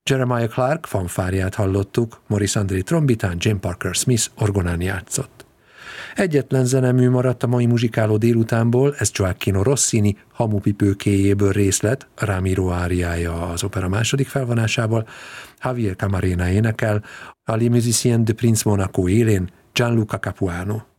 Jeremiah Clark fanfárját hallottuk, Maurice André trombitán, Jane Parker Smith orgonán játszott. Egyetlen zenemű maradt a mai muzsikáló délutánból, ez Gioacchino Rossini Hamupipőkéjéből részlet, Ramiro áriája az opera második felvonásából, Javier Camarena énekel, a Les Musiciens de Prince Monaco élén Gianluca Capuano.